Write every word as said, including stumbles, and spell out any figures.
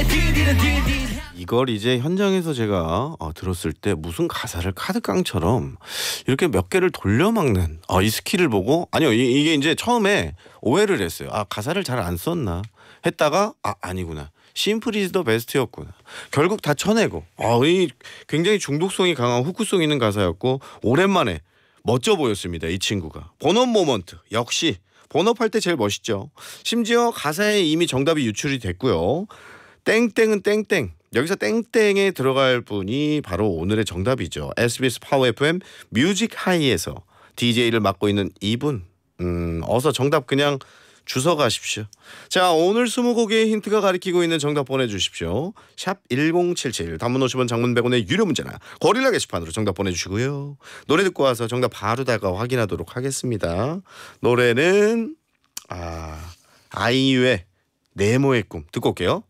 이걸 이제 현장에서 제가 어, 들었을 때 무슨 가사를 카드깡처럼 이렇게 몇 개를 돌려막는 어, 이 스킬을 보고 아니요 이, 이게 이제 처음에 오해를 했어요. 아 가사를 잘 안 썼나 했다가 아 아니구나. 심플 이즈 더 베스트였구나. 결국 다 쳐내고 어, 이 굉장히 중독성이 강한 후크성 있는 가사였고 오랜만에 멋져 보였습니다. 이 친구가. 본업 모먼트 역시 본업할 때 제일 멋있죠. 심지어 가사에 이미 정답이 유출이 됐고요. 땡땡은 땡땡. 여기서 땡땡에 들어갈 분이 바로 오늘의 정답이죠. 에스비에스 파워 에프엠 뮤직 하이에서 디제이를 맡고 있는 이분. 음, 어서 정답 그냥 주워 가십시오. 자, 오늘 스무 곡의 힌트가 가리키고 있는 정답 보내주십시오. 샵 일공칠칠 단문 오십 원 장문 백 원의 유료 문자나 고릴라 게시판으로 정답 보내주시고요. 노래 듣고 와서 정답 바로 다가 확인하도록 하겠습니다. 노래는 아 아이유의 네모의 꿈 듣고 올게요.